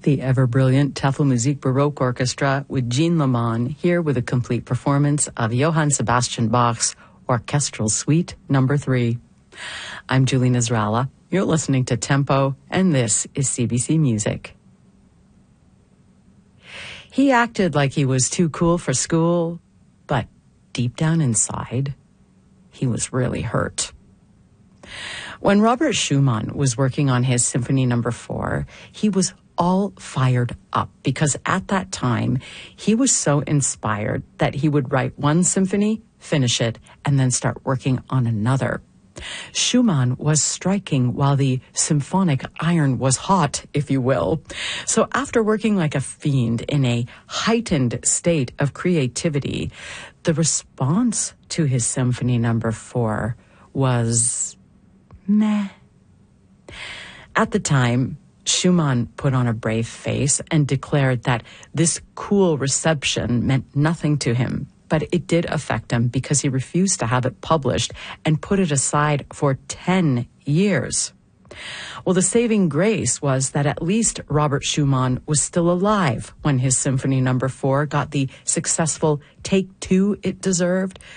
The ever-brilliant Tafelmusik Baroque Orchestra with Jean Lamont here with a complete performance of Johann Sebastian Bach's Orchestral Suite No. 3. I'm Julie Nasrallah. You're listening to Tempo, and this is CBC Music. He acted like he was too cool for school, but deep down inside, he was really hurt. When Robert Schumann was working on his Symphony No. 4, he was all fired up because at that time, he was so inspired that he would write one symphony, finish it, and then start working on another. Schumann was striking while the symphonic iron was hot, if you will. So after working like a fiend in a heightened state of creativity, the response to his Symphony No. 4 was meh. At the time, Schumann put on a brave face and declared that this cool reception meant nothing to him, but it did affect him because he refused to have it published and put it aside for 10 years. Well, the saving grace was that at least Robert Schumann was still alive when his Symphony No. 4 got the successful take two it deserved,